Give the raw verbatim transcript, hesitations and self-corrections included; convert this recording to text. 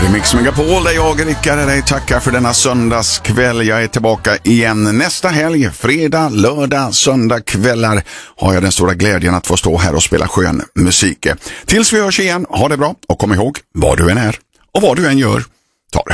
Mix Megapol där jag, Rickard, dig tackar för denna söndagskväll. Jag är tillbaka igen nästa helg, fredag, lördag, söndag kvällar har jag den stora glädjen att få stå här och spela skön musik. Tills vi hörs igen, ha det bra och kom ihåg, vad du än är och vad du än gör,